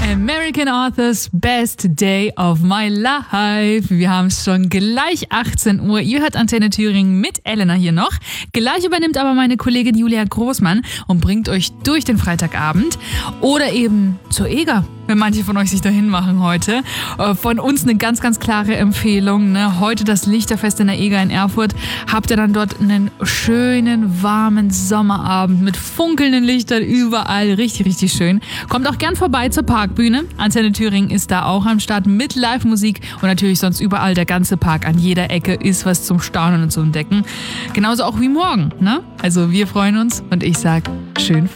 American Authors Best Day of My Life. Wir haben es schon gleich 18 Uhr. Ihr hört Antenne Thüringen mit Elena hier noch. Gleich übernimmt aber meine Kollegin Julia Großmann und bringt euch durch den Freitagabend oder eben zur EGA, wenn manche von euch sich dahin machen heute. Von uns eine ganz, ganz klare Empfehlung. Ne? Heute das Lichterfest in der EGA in Erfurt. Habt ihr dann dort einen schönen, warmen Sommerabend mit funkelnden Lichtern überall. Richtig, richtig schön. Kommt auch gern vorbei zur Parkbühne. Antenne Thüringen ist da auch am Start mit Live-Musik und natürlich sonst überall der ganze Park. An jeder Ecke ist was zum Staunen und zu entdecken. Genauso auch wie morgen. Ne? Also wir freuen uns und ich sag schön